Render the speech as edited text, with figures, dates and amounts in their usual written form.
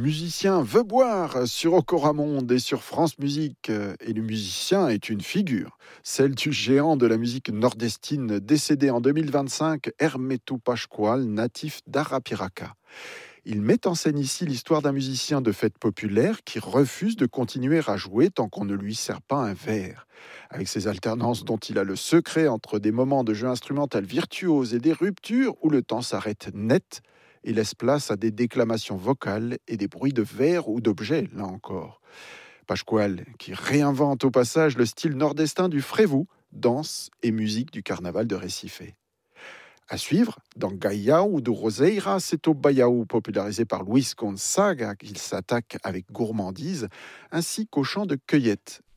musicien veut boire sur Ocoramonde et sur France Musique. Et le musicien est une figure, celle du géant de la musique nordestine décédé en 2025, Hermeto Pascual, natif d'Arapiraca. Il met en scène ici l'histoire d'un musicien de fête populaire qui refuse de continuer à jouer tant qu'on ne lui sert pas un verre. Avec ses alternances dont il a le secret entre des moments de jeu instrumental virtuose et des ruptures où le temps s'arrête net et laisse place à des déclamations vocales et des bruits de verre ou d'objets, là encore. Pascual, qui réinvente au passage le style nordestin du frévou, danse et musique du carnaval de Recife. À suivre, dans Gaiau do Roseira, c'est au baião popularisé par Luis Gonzaga qu'il s'attaque avec gourmandise, ainsi qu'au chant de cueillette,